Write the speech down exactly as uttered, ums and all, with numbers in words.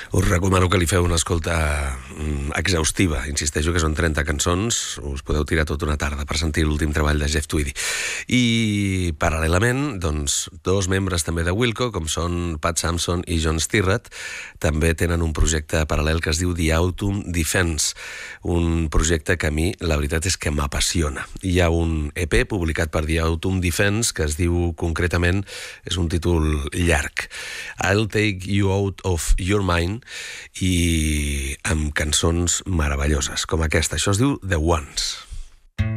Us recomano que li feu una escolta exhaustiva. Insisteixo que són trenta cançons, us podeu tirar tota una tarda per sentir l'últim treball de Jeff Tweedy. I paral·lelament, doncs, dos membres també de Wilco, com són Pat Sampson i John Stirratt, també tenen un projecte paral·lel que es diu The Autumn Defense, un projecte que a mi la veritat és que m'apassiona. Hi ha un E P publicat per The Autumn Defense que es diu concretament, és un títol llarg, I'll Take You Out of Your Mind, i amb cançons meravelloses com aquesta. Això es diu The Ones.